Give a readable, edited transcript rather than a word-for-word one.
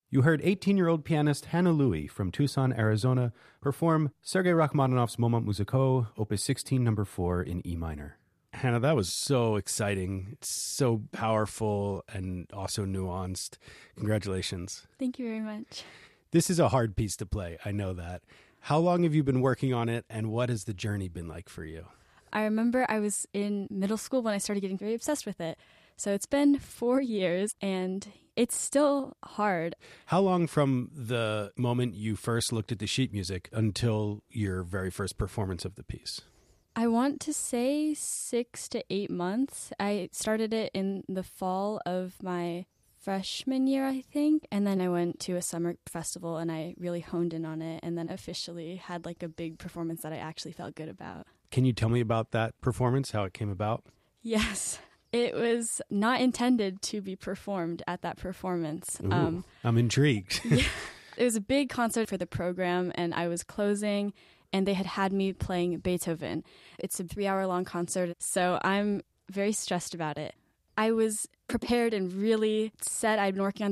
You heard 18-year-old pianist Hannah Louie from Tucson, Arizona, perform Sergei Rachmaninoff's Moment Musical, Opus 16, number 4 in E minor. Hannah, that was so exciting. It's so powerful and also nuanced. Congratulations. Thank you very much. This is a hard piece to play. I know that. How long have you been working on it, and what has the journey been like for you? I remember I was in middle school when I started getting very obsessed with it. So it's been 4 years, and it's still hard. How long from the moment you first looked at the sheet music until your very first performance of the piece? I want to say 6 to 8 months. I started it in the fall of my freshman year, I think. And then I went to a summer festival and I really honed in on it, and then officially had like a big performance that I actually felt good about. Can you tell me about that performance, how it came about? Yes. It was not intended to be performed at that performance. Ooh, I'm intrigued. Yeah, it was a big concert for the program, and I was closing, and they had me playing Beethoven. It's a 3-hour-long concert, so I'm very stressed about it. I was prepared and really set. I'd been working on